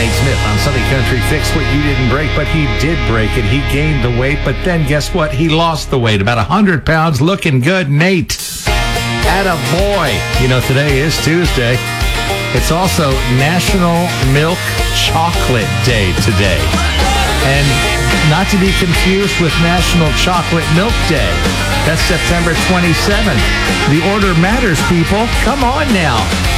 Nate Smith on Sunday Country. Fix what you didn't break, but he did break it. He gained the weight, but then guess what? He lost the weight. About 100 pounds, looking good, Nate. Atta boy. You know, today is Tuesday. It's also National Milk Chocolate Day today. And not to be confused with National Chocolate Milk Day. That's September 27th. The order matters, people. Come on now.